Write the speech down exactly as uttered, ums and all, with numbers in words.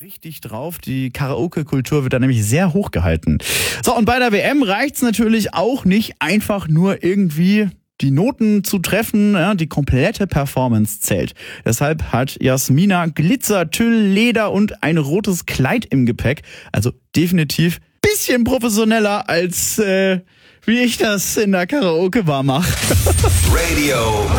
Richtig drauf. Die Karaoke-Kultur wird da nämlich sehr hoch gehalten. So, und bei der W M reicht's natürlich auch nicht, einfach nur irgendwie die Noten zu treffen. Ja, die komplette Performance zählt. Deshalb hat Jasmina Glitzer, Tüll, Leder und ein rotes Kleid im Gepäck. Also definitiv bisschen professioneller als äh, wie ich das in der Karaoke-Bar mache. Radio